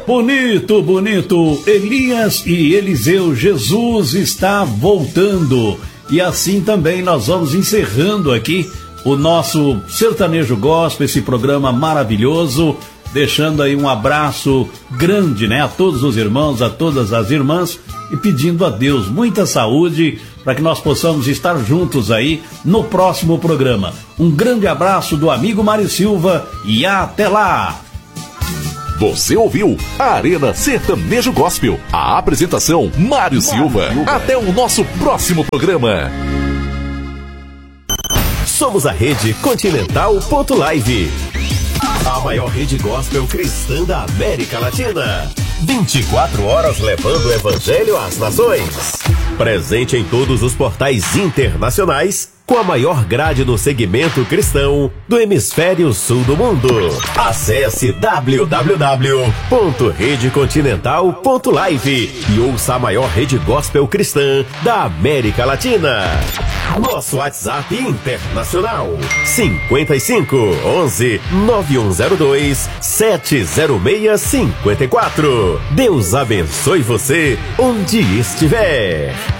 Bonito, bonito. Elias e Eliseu, Jesus está voltando. E assim também nós vamos encerrando aqui o nosso Sertanejo Gospel, esse programa maravilhoso, deixando aí um abraço grande, né, a todos os irmãos, a todas as irmãs, e pedindo a Deus muita saúde para que nós possamos estar juntos aí no próximo programa. Um grande abraço do amigo Mário Silva e até lá! Você ouviu a Arena Sertanejo Gospel. A apresentação, Mário Silva. Até o nosso próximo programa. Somos a Rede Continental.live, a maior rede gospel cristã da América Latina. 24 horas levando o evangelho às nações. Presente em todos os portais internacionais, com a maior grade no segmento cristão do hemisfério sul do mundo. Acesse www.redecontinental.live e ouça a maior rede gospel cristã da América Latina. Nosso WhatsApp internacional 55 11 9102 70654. Deus abençoe você onde estiver.